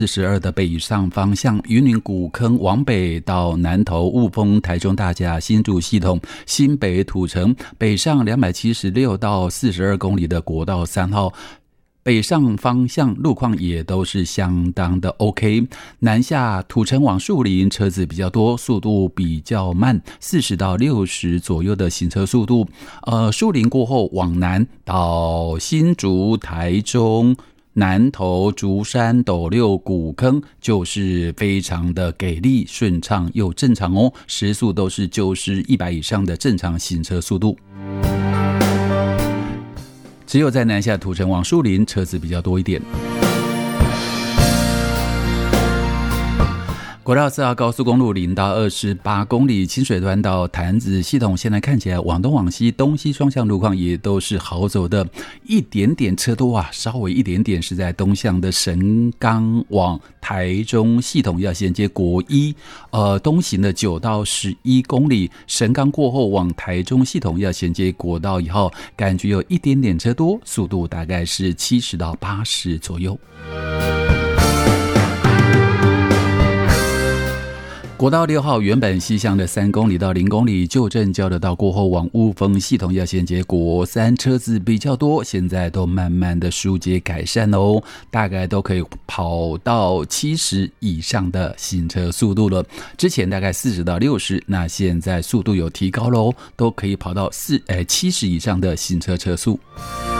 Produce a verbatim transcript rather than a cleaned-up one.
四十二的北上方向，云林古坑往北到南投雾峰、台中大甲、新竹系统、新北土城北上两百七十六到四十二公里的国道三号。北上方向路况也都是相当的 OK， 南下土城往树林车子比较多，速度比较慢，四十到六十左右的行车速度。呃，树林过后往南到新竹、台中、南投、竹山、斗六、古坑就是非常的给力、顺畅又正常哦，时速都是九十、一百以上的正常行车速度。只有在南下土城往树林车子比较多一点。国道四号高速公路零到二十八公里，清水端到潭子系统，现在看起来往东往西东西双向路况也都是好走的，一点点车多啊，稍微一点点是在东向的神冈往台中系统要衔接国一，呃，东行的九到十一公里，神冈过后往台中系统要衔接国道以后，感觉有一点点车多，速度大概是七十到八十左右。国道六号原本西向的三公里到零公里，旧镇交流道过后往雾峰系统要衔接国三，车子比较多，现在都慢慢的疏解改善哦，大概都可以跑到七十以上的行车速度了。之前大概四十到六十，那现在速度有提高喽，都可以跑到四呃七十以上的行车车速。